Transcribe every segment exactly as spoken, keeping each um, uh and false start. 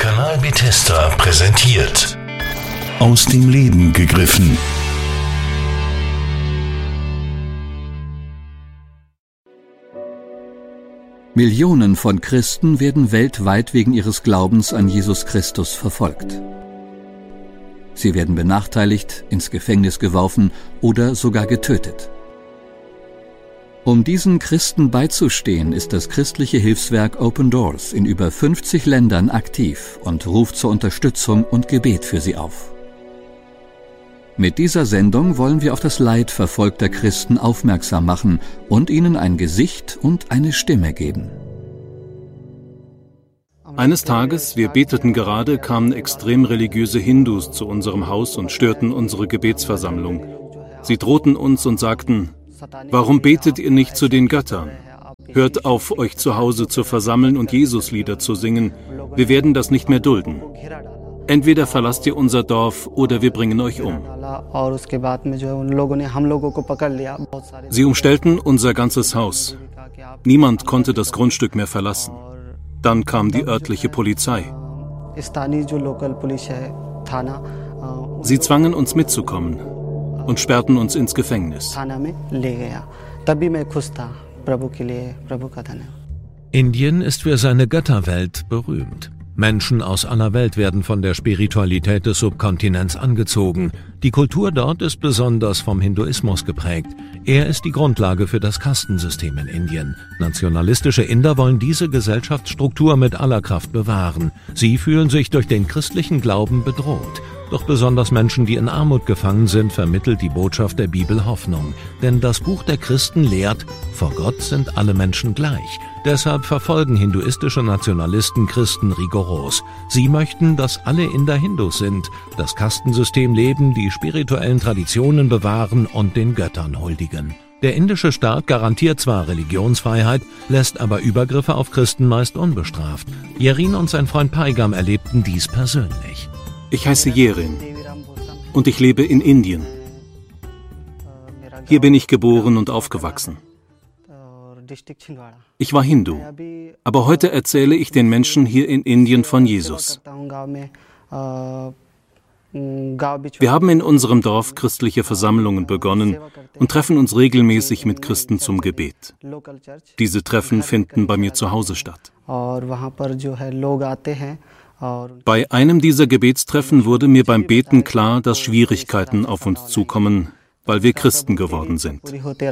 Kanal Bethesda präsentiert. Aus dem Leben gegriffen. Millionen von Christen werden weltweit wegen ihres Glaubens an Jesus Christus verfolgt. Sie werden benachteiligt, ins Gefängnis geworfen oder sogar getötet. Um diesen Christen beizustehen, ist das christliche Hilfswerk Open Doors in über fünfzig Ländern aktiv und ruft zur Unterstützung und Gebet für sie auf. Mit dieser Sendung wollen wir auf das Leid verfolgter Christen aufmerksam machen und ihnen ein Gesicht und eine Stimme geben. Eines Tages, wir beteten gerade, kamen extrem religiöse Hindus zu unserem Haus und störten unsere Gebetsversammlung. Sie drohten uns und sagten: Warum betet ihr nicht zu den Göttern? Hört auf, euch zu Hause zu versammeln und Jesuslieder zu singen. Wir werden das nicht mehr dulden. Entweder verlasst ihr unser Dorf oder wir bringen euch um. Sie umstellten unser ganzes Haus. Niemand konnte das Grundstück mehr verlassen. Dann kam die örtliche Polizei. Sie zwangen uns mitzukommen und sperrten uns ins Gefängnis. Indien ist für seine Götterwelt berühmt. Menschen aus aller Welt werden von der Spiritualität des Subkontinents angezogen. Die Kultur dort ist besonders vom Hinduismus geprägt. Er ist die Grundlage für das Kastensystem in Indien. Nationalistische Inder wollen diese Gesellschaftsstruktur mit aller Kraft bewahren. Sie fühlen sich durch den christlichen Glauben bedroht. Doch besonders Menschen, die in Armut gefangen sind, vermittelt die Botschaft der Bibel Hoffnung. Denn das Buch der Christen lehrt, vor Gott sind alle Menschen gleich. Deshalb verfolgen hinduistische Nationalisten Christen rigoros. Sie möchten, dass alle Inder Hindus sind, das Kastensystem leben, die spirituellen Traditionen bewahren und den Göttern huldigen. Der indische Staat garantiert zwar Religionsfreiheit, lässt aber Übergriffe auf Christen meist unbestraft. Jerin und sein Freund Paigam erlebten dies persönlich. Ich heiße Jerin und ich lebe in Indien. Hier bin ich geboren und aufgewachsen. Ich war Hindu, aber heute erzähle ich den Menschen hier in Indien von Jesus. Wir haben in unserem Dorf christliche Versammlungen begonnen und treffen uns regelmäßig mit Christen zum Gebet. Diese Treffen finden bei mir zu Hause statt. Bei einem dieser Gebetstreffen wurde mir beim Beten klar, dass Schwierigkeiten auf uns zukommen, weil wir Christen geworden sind.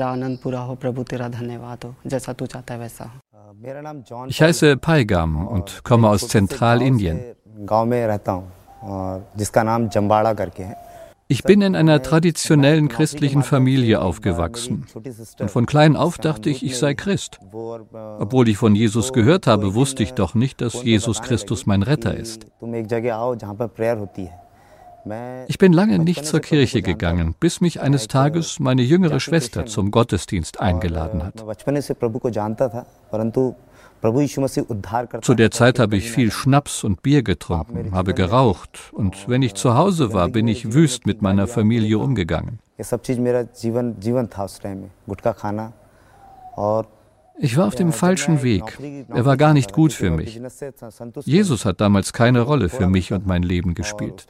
Ich heiße Paigam und komme aus Zentralindien. Ich bin in einer traditionellen christlichen Familie aufgewachsen und von klein auf dachte ich, ich sei Christ. Obwohl ich von Jesus gehört habe, wusste ich doch nicht, dass Jesus Christus mein Retter ist. Ich bin lange nicht zur Kirche gegangen, bis mich eines Tages meine jüngere Schwester zum Gottesdienst eingeladen hat. Zu der Zeit habe ich viel Schnaps und Bier getrunken, habe geraucht und wenn ich zu Hause war, bin ich wüst mit meiner Familie umgegangen. Ich war auf dem falschen Weg. Er war gar nicht gut für mich. Jesus hat damals keine Rolle für mich und mein Leben gespielt.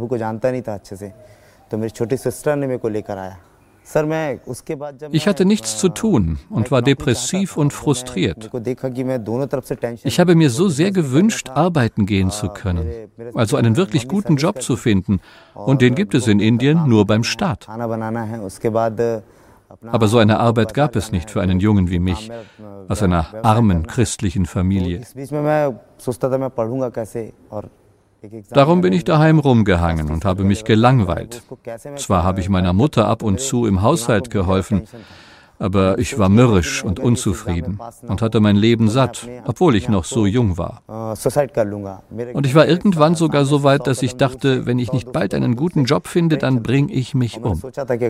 Ich hatte nichts zu tun und war depressiv und frustriert. Ich habe mir so sehr gewünscht, arbeiten gehen zu können, also einen wirklich guten Job zu finden. Und den gibt es in Indien nur beim Staat. Aber so eine Arbeit gab es nicht für einen Jungen wie mich, aus einer armen christlichen Familie. Darum bin ich daheim rumgehangen und habe mich gelangweilt. Zwar habe ich meiner Mutter ab und zu im Haushalt geholfen, aber ich war mürrisch und unzufrieden und hatte mein Leben satt, obwohl ich noch so jung war. Und ich war irgendwann sogar so weit, dass ich dachte, wenn ich nicht bald einen guten Job finde, dann bringe ich mich um.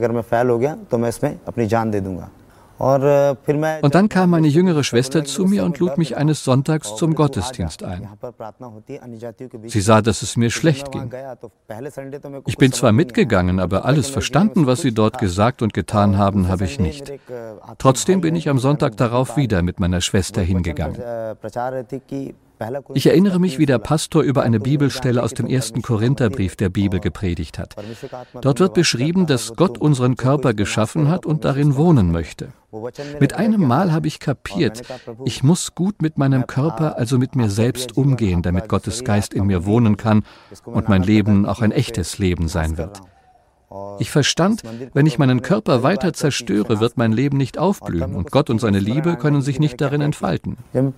Und dann kam meine jüngere Schwester zu mir und lud mich eines Sonntags zum Gottesdienst ein. Sie sah, dass es mir schlecht ging. Ich bin zwar mitgegangen, aber alles verstanden, was sie dort gesagt und getan haben, habe ich nicht. Trotzdem bin ich am Sonntag darauf wieder mit meiner Schwester hingegangen. Ich erinnere mich, wie der Pastor über eine Bibelstelle aus dem ersten Korintherbrief der Bibel gepredigt hat. Dort wird beschrieben, dass Gott unseren Körper geschaffen hat und darin wohnen möchte. Mit einem Mal habe ich kapiert, ich muss gut mit meinem Körper, also mit mir selbst umgehen, damit Gottes Geist in mir wohnen kann und mein Leben auch ein echtes Leben sein wird. Ich verstand, wenn ich meinen Körper weiter zerstöre, wird mein Leben nicht aufblühen und Gott und seine Liebe können sich nicht darin entfalten.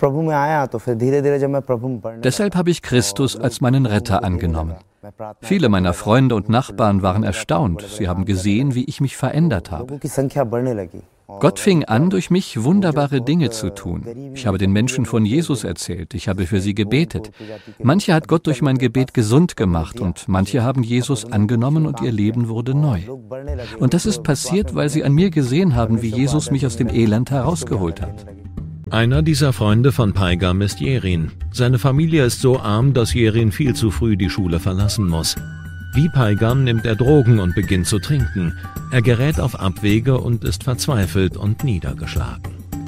Deshalb habe ich Christus als meinen Retter angenommen. Viele meiner Freunde und Nachbarn waren erstaunt. Sie haben gesehen, wie ich mich verändert habe. Gott fing an, durch mich wunderbare Dinge zu tun. Ich habe den Menschen von Jesus erzählt, ich habe für sie gebetet. Manche hat Gott durch mein Gebet gesund gemacht und manche haben Jesus angenommen und ihr Leben wurde neu. Und das ist passiert, weil sie an mir gesehen haben, wie Jesus mich aus dem Elend herausgeholt hat. Einer dieser Freunde von Paigam ist Jerin. Seine Familie ist so arm, dass Jerin viel zu früh die Schule verlassen muss. Wie Paigam nimmt er Drogen und beginnt zu trinken. Er gerät auf Abwege und ist verzweifelt und niedergeschlagen.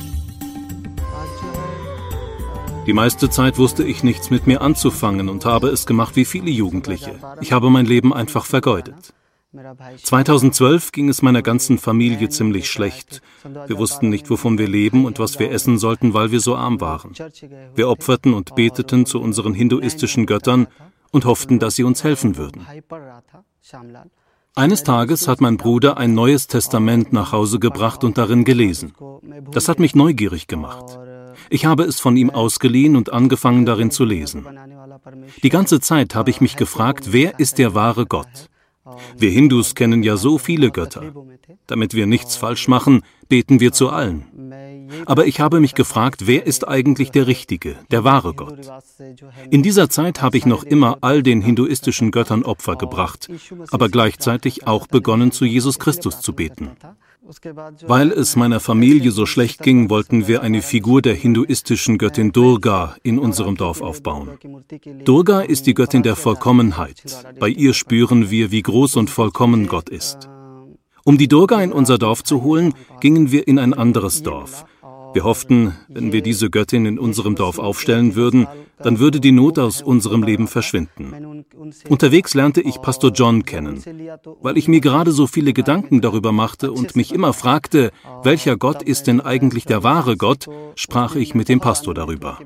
Die meiste Zeit wusste ich nichts mit mir anzufangen und habe es gemacht wie viele Jugendliche. Ich habe mein Leben einfach vergeudet. zweitausendzwölf ging es meiner ganzen Familie ziemlich schlecht. Wir wussten nicht, wovon wir leben und was wir essen sollten, weil wir so arm waren. Wir opferten und beteten zu unseren hinduistischen Göttern und hofften, dass sie uns helfen würden. Eines Tages hat mein Bruder ein neues Testament nach Hause gebracht und darin gelesen. Das hat mich neugierig gemacht. Ich habe es von ihm ausgeliehen und angefangen, darin zu lesen. Die ganze Zeit habe ich mich gefragt, wer ist der wahre Gott? Wir Hindus kennen ja so viele Götter. Damit wir nichts falsch machen, beten wir zu allen. Aber ich habe mich gefragt, wer ist eigentlich der richtige, der wahre Gott? In dieser Zeit habe ich noch immer all den hinduistischen Göttern Opfer gebracht, aber gleichzeitig auch begonnen, zu Jesus Christus zu beten. Weil es meiner Familie so schlecht ging, wollten wir eine Figur der hinduistischen Göttin Durga in unserem Dorf aufbauen. Durga ist die Göttin der Vollkommenheit. Bei ihr spüren wir, wie groß und vollkommen Gott ist. Um die Durga in unser Dorf zu holen, gingen wir in ein anderes Dorf. Wir hofften, wenn wir diese Göttin in unserem Dorf aufstellen würden, dann würde die Not aus unserem Leben verschwinden. Unterwegs lernte ich Pastor John kennen. Weil ich mir gerade so viele Gedanken darüber machte und mich immer fragte, welcher Gott ist denn eigentlich der wahre Gott, sprach ich mit dem Pastor darüber.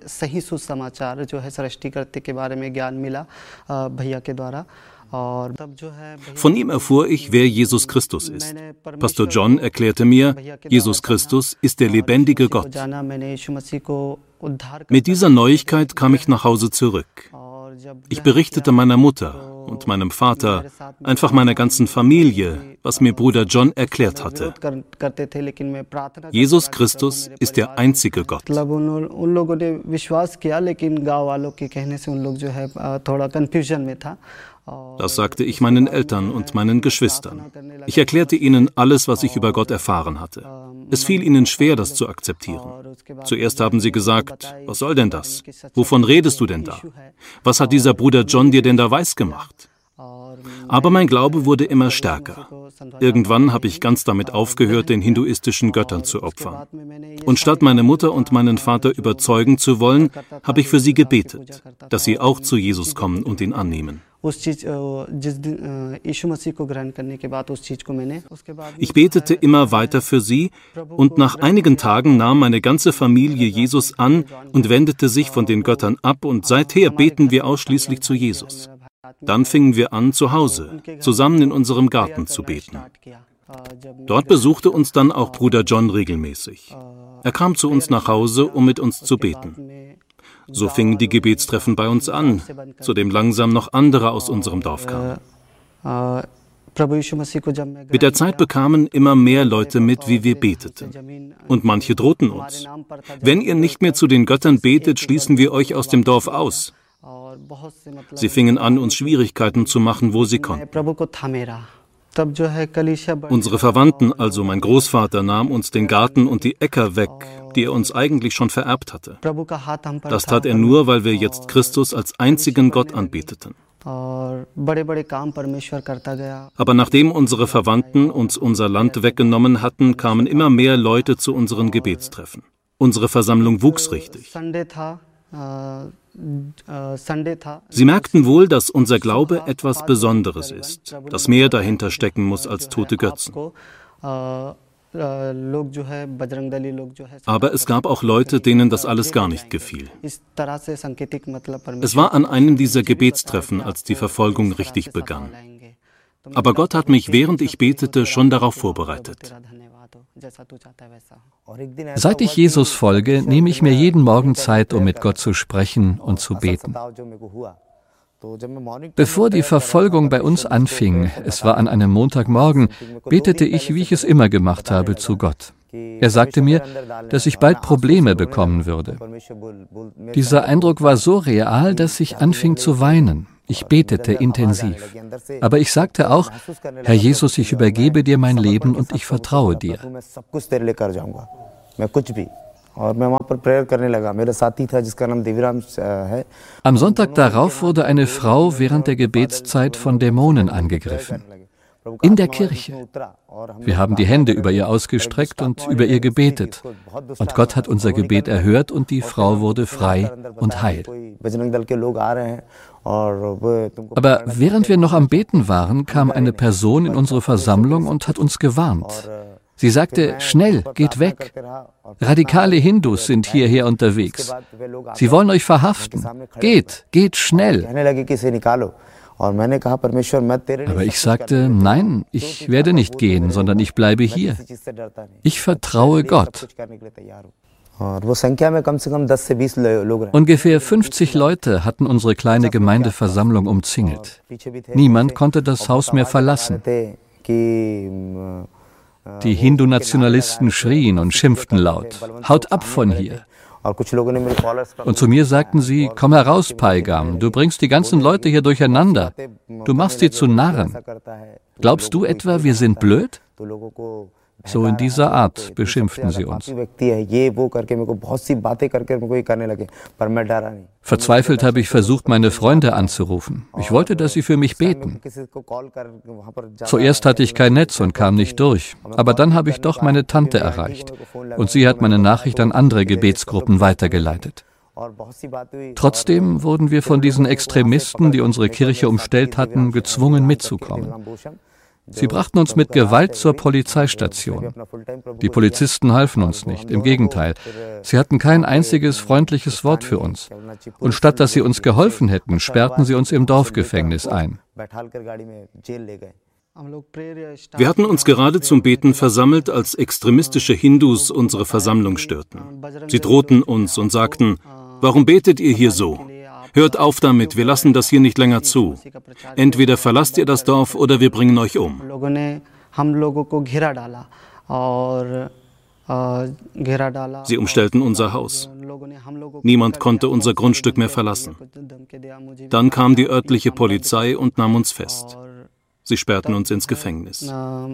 Von ihm erfuhr ich, wer Jesus Christus ist. Pastor John erklärte mir, Jesus Christus ist der lebendige Gott. Mit dieser Neuigkeit kam ich nach Hause zurück. Ich berichtete meiner Mutter und meinem Vater, einfach meiner ganzen Familie, was mir Bruder John erklärt hatte. Jesus Christus ist der einzige Gott. Das sagte ich meinen Eltern und meinen Geschwistern. Ich erklärte ihnen alles, was ich über Gott erfahren hatte. Es fiel ihnen schwer, das zu akzeptieren. Zuerst haben sie gesagt, was soll denn das? Wovon redest du denn da? Was hat dieser Bruder John dir denn da weisgemacht? Aber mein Glaube wurde immer stärker. Irgendwann habe ich ganz damit aufgehört, den hinduistischen Göttern zu opfern. Und statt meine Mutter und meinen Vater überzeugen zu wollen, habe ich für sie gebetet, dass sie auch zu Jesus kommen und ihn annehmen. Ich betete immer weiter für sie und nach einigen Tagen nahm meine ganze Familie Jesus an und wendete sich von den Göttern ab und seither beten wir ausschließlich zu Jesus. Dann fingen wir an, zu Hause, zusammen in unserem Garten zu beten. Dort besuchte uns dann auch Bruder John regelmäßig. Er kam zu uns nach Hause, um mit uns zu beten. So fingen die Gebetstreffen bei uns an, zu dem langsam noch andere aus unserem Dorf kamen. Mit der Zeit bekamen immer mehr Leute mit, wie wir beteten. Und manche drohten uns. Wenn ihr nicht mehr zu den Göttern betet, schließen wir euch aus dem Dorf aus. Sie fingen an, uns Schwierigkeiten zu machen, wo sie konnten. Unsere Verwandten, also mein Großvater, nahm uns den Garten und die Äcker weg, die er uns eigentlich schon vererbt hatte. Das tat er nur, weil wir jetzt Christus als einzigen Gott anbeteten. Aber nachdem unsere Verwandten uns unser Land weggenommen hatten, kamen immer mehr Leute zu unseren Gebetstreffen. Unsere Versammlung wuchs richtig. Sie merkten wohl, dass unser Glaube etwas Besonderes ist, dass mehr dahinter stecken muss als tote Götzen. Aber es gab auch Leute, denen das alles gar nicht gefiel. Es war an einem dieser Gebetstreffen, als die Verfolgung richtig begann. Aber Gott hat mich, während ich betete, schon darauf vorbereitet. Seit ich Jesus folge, nehme ich mir jeden Morgen Zeit, um mit Gott zu sprechen und zu beten. Bevor die Verfolgung bei uns anfing, es war an einem Montagmorgen, betete ich, wie ich es immer gemacht habe, zu Gott. Er sagte mir, dass ich bald Probleme bekommen würde. Dieser Eindruck war so real, dass ich anfing zu weinen. Ich betete intensiv. Aber ich sagte auch, Herr Jesus, ich übergebe dir mein Leben und ich vertraue dir. Am Sonntag darauf wurde eine Frau während der Gebetszeit von Dämonen angegriffen. In der Kirche. Wir haben die Hände über ihr ausgestreckt und über ihr gebetet. Und Gott hat unser Gebet erhört und die Frau wurde frei und heil. Aber während wir noch am Beten waren, kam eine Person in unsere Versammlung und hat uns gewarnt. Sie sagte, schnell, geht weg. Radikale Hindus sind hierher unterwegs. Sie wollen euch verhaften. Geht, geht schnell. Aber ich sagte, nein, ich werde nicht gehen, sondern ich bleibe hier. Ich vertraue Gott. Ungefähr fünfzig Leute hatten unsere kleine Gemeindeversammlung umzingelt. Niemand konnte das Haus mehr verlassen. Die Hindu-Nationalisten schrien und schimpften laut. Haut ab von hier. Und zu mir sagten sie, komm heraus, Paigam, du bringst die ganzen Leute hier durcheinander. Du machst sie zu Narren. Glaubst du etwa, wir sind blöd? So in dieser Art beschimpften sie uns. Verzweifelt habe ich versucht, meine Freunde anzurufen. Ich wollte, dass sie für mich beten. Zuerst hatte ich kein Netz und kam nicht durch. Aber dann habe ich doch meine Tante erreicht. Und sie hat meine Nachricht an andere Gebetsgruppen weitergeleitet. Trotzdem wurden wir von diesen Extremisten, die unsere Kirche umstellt hatten, gezwungen mitzukommen. Sie brachten uns mit Gewalt zur Polizeistation. Die Polizisten halfen uns nicht, im Gegenteil. Sie hatten kein einziges freundliches Wort für uns. Und statt dass sie uns geholfen hätten, sperrten sie uns im Dorfgefängnis ein. Wir hatten uns gerade zum Beten versammelt, als extremistische Hindus unsere Versammlung störten. Sie drohten uns und sagten, warum betet ihr hier so? Hört auf damit, wir lassen das hier nicht länger zu. Entweder verlasst ihr das Dorf oder wir bringen euch um. Sie umstellten unser Haus. Niemand konnte unser Grundstück mehr verlassen. Dann kam die örtliche Polizei und nahm uns fest. Sie sperrten uns ins Gefängnis.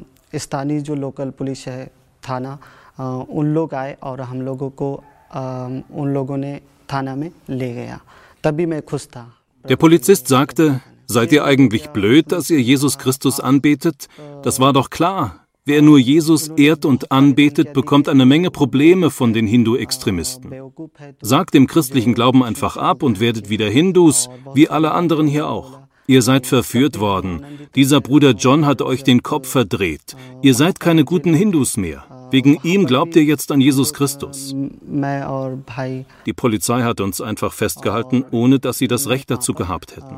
Der Polizist sagte, seid ihr eigentlich blöd, dass ihr Jesus Christus anbetet? Das war doch klar. Wer nur Jesus ehrt und anbetet, bekommt eine Menge Probleme von den Hindu-Extremisten. Sagt dem christlichen Glauben einfach ab und werdet wieder Hindus, wie alle anderen hier auch. Ihr seid verführt worden. Dieser Bruder John hat euch den Kopf verdreht. Ihr seid keine guten Hindus mehr. Wegen ihm glaubt ihr jetzt an Jesus Christus. Die Polizei hat uns einfach festgehalten, ohne dass sie das Recht dazu gehabt hätten.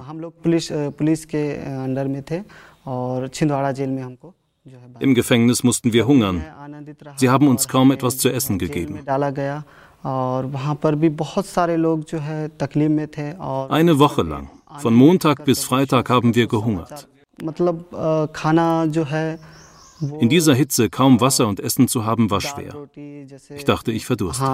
Im Gefängnis mussten wir hungern. Sie haben uns kaum etwas zu essen gegeben. Eine Woche lang, von Montag bis Freitag, haben wir gehungert. In dieser Hitze kaum Wasser und Essen zu haben, war schwer. Ich dachte, ich verdurste.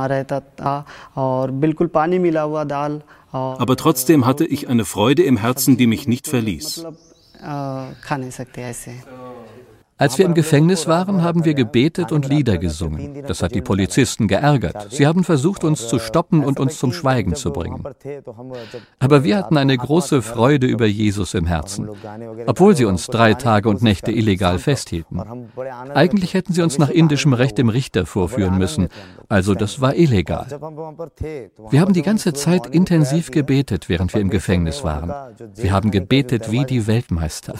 Aber trotzdem hatte ich eine Freude im Herzen, die mich nicht verließ. Als wir im Gefängnis waren, haben wir gebetet und Lieder gesungen. Das hat die Polizisten geärgert. Sie haben versucht, uns zu stoppen und uns zum Schweigen zu bringen. Aber wir hatten eine große Freude über Jesus im Herzen, obwohl sie uns drei Tage und Nächte illegal festhielten. Eigentlich hätten sie uns nach indischem Recht dem Richter vorführen müssen, also das war illegal. Wir haben die ganze Zeit intensiv gebetet, während wir im Gefängnis waren. Wir haben gebetet wie die Weltmeister.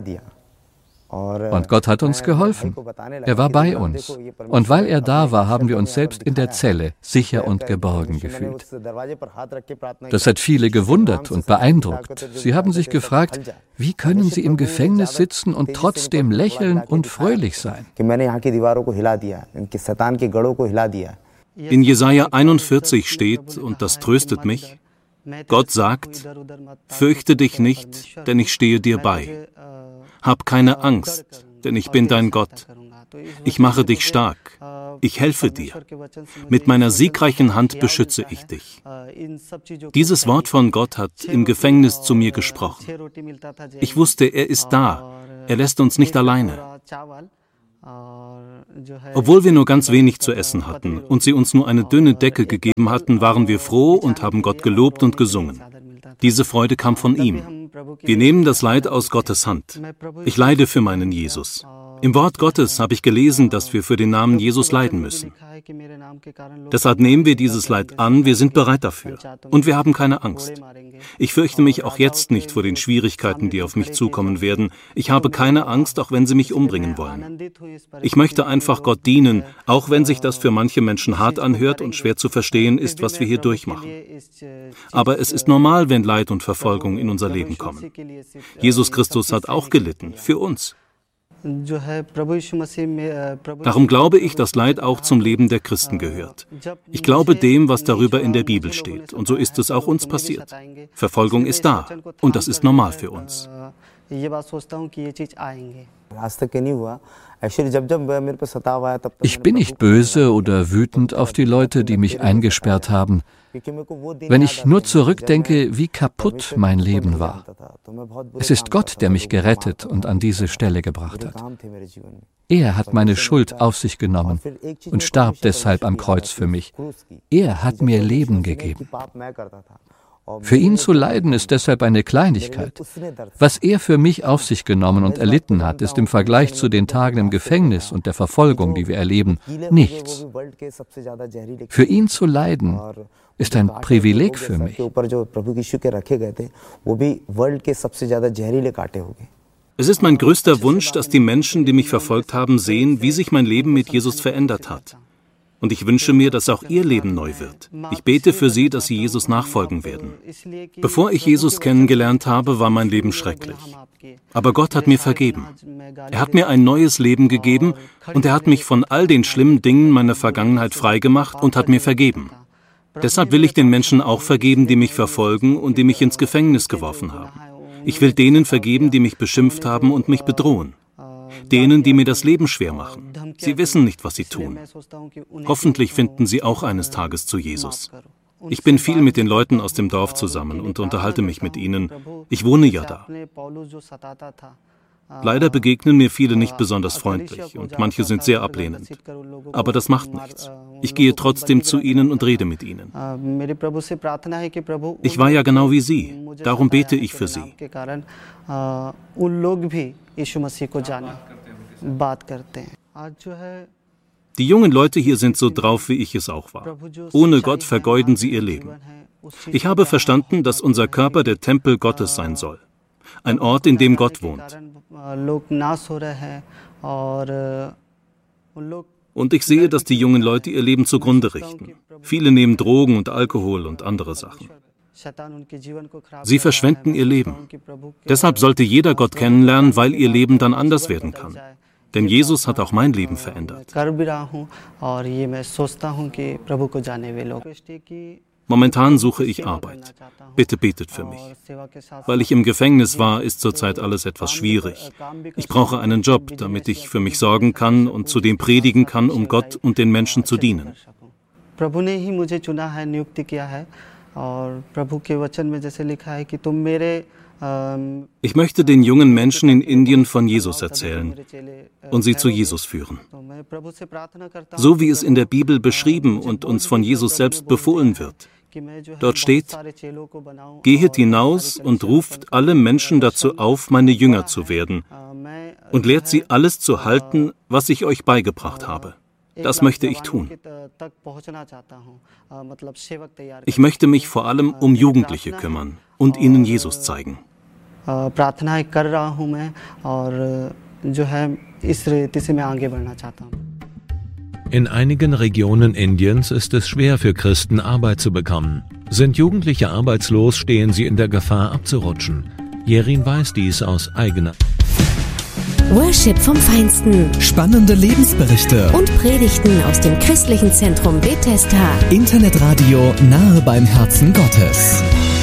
Und Gott hat uns geholfen. Er war bei uns. Und weil er da war, haben wir uns selbst in der Zelle sicher und geborgen gefühlt. Das hat viele gewundert und beeindruckt. Sie haben sich gefragt, wie können sie im Gefängnis sitzen und trotzdem lächeln und fröhlich sein? In Jesaja einundvierzig steht, und das tröstet mich, Gott sagt, fürchte dich nicht, denn ich stehe dir bei. Hab keine Angst, denn ich bin dein Gott. Ich mache dich stark. Ich helfe dir. Mit meiner siegreichen Hand beschütze ich dich. Dieses Wort von Gott hat im Gefängnis zu mir gesprochen. Ich wusste, er ist da. Er lässt uns nicht alleine. Obwohl wir nur ganz wenig zu essen hatten und sie uns nur eine dünne Decke gegeben hatten, waren wir froh und haben Gott gelobt und gesungen. Diese Freude kam von ihm. Wir nehmen das Leid aus Gottes Hand. Ich leide für meinen Jesus. Im Wort Gottes habe ich gelesen, dass wir für den Namen Jesus leiden müssen. Deshalb nehmen wir dieses Leid an, wir sind bereit dafür. Und wir haben keine Angst. Ich fürchte mich auch jetzt nicht vor den Schwierigkeiten, die auf mich zukommen werden. Ich habe keine Angst, auch wenn sie mich umbringen wollen. Ich möchte einfach Gott dienen, auch wenn sich das für manche Menschen hart anhört und schwer zu verstehen ist, was wir hier durchmachen. Aber es ist normal, wenn Leid und Verfolgung in unser Leben kommen. Jesus Christus hat auch gelitten, für uns. Darum glaube ich, dass Leid auch zum Leben der Christen gehört. Ich glaube dem, was darüber in der Bibel steht. Und so ist es auch uns passiert. Verfolgung ist da. Und das ist normal für uns. Ich bin nicht böse oder wütend auf die Leute, die mich eingesperrt haben. Wenn ich nur zurückdenke, wie kaputt mein Leben war. Es ist Gott, der mich gerettet und an diese Stelle gebracht hat. Er hat meine Schuld auf sich genommen und starb deshalb am Kreuz für mich. Er hat mir Leben gegeben. Für ihn zu leiden ist deshalb eine Kleinigkeit. Was er für mich auf sich genommen und erlitten hat, ist im Vergleich zu den Tagen im Gefängnis und der Verfolgung, die wir erleben, nichts. Für ihn zu leiden ist ein Privileg für mich. Es ist mein größter Wunsch, dass die Menschen, die mich verfolgt haben, sehen, wie sich mein Leben mit Jesus verändert hat. Und ich wünsche mir, dass auch ihr Leben neu wird. Ich bete für sie, dass sie Jesus nachfolgen werden. Bevor ich Jesus kennengelernt habe, war mein Leben schrecklich. Aber Gott hat mir vergeben. Er hat mir ein neues Leben gegeben und er hat mich von all den schlimmen Dingen meiner Vergangenheit freigemacht und hat mir vergeben. Deshalb will ich den Menschen auch vergeben, die mich verfolgen und die mich ins Gefängnis geworfen haben. Ich will denen vergeben, die mich beschimpft haben und mich bedrohen. Denen, die mir das Leben schwer machen. Sie wissen nicht, was sie tun. Hoffentlich finden sie auch eines Tages zu Jesus. Ich bin viel mit den Leuten aus dem Dorf zusammen und unterhalte mich mit ihnen. Ich wohne ja da. Leider begegnen mir viele nicht besonders freundlich und manche sind sehr ablehnend. Aber das macht nichts. Ich gehe trotzdem zu ihnen und rede mit ihnen. Ich war ja genau wie Sie. Darum bete ich für Sie. Die jungen Leute hier sind so drauf, wie ich es auch war. Ohne Gott vergeuden sie ihr Leben. Ich habe verstanden, dass unser Körper der Tempel Gottes sein soll. Ein Ort, in dem Gott wohnt. Und ich sehe, dass die jungen Leute ihr Leben zugrunde richten. Viele nehmen Drogen und Alkohol und andere Sachen. Sie verschwenden ihr Leben. Deshalb sollte jeder Gott kennenlernen, weil ihr Leben dann anders werden kann. Denn Jesus hat auch mein Leben verändert. Momentan suche ich Arbeit. Bitte betet für mich. Weil ich im Gefängnis war, ist zurzeit alles etwas schwierig. Ich brauche einen Job, damit ich für mich sorgen kann und zudem predigen kann, um Gott und den Menschen zu dienen. Ich möchte den jungen Menschen in Indien von Jesus erzählen und sie zu Jesus führen. So wie es in der Bibel beschrieben und uns von Jesus selbst befohlen wird. Dort steht: Gehet hinaus und ruft alle Menschen dazu auf, meine Jünger zu werden, und lehrt sie alles zu halten, was ich euch beigebracht habe. Das möchte ich tun. Ich möchte mich vor allem um Jugendliche kümmern und ihnen Jesus zeigen. In einigen Regionen Indiens ist es schwer für Christen, Arbeit zu bekommen. Sind Jugendliche arbeitslos, stehen sie in der Gefahr abzurutschen. Jerin weiß dies aus eigener Worship vom Feinsten. Spannende Lebensberichte. Und Predigten aus dem christlichen Zentrum Bethesda. Internetradio nahe beim Herzen Gottes.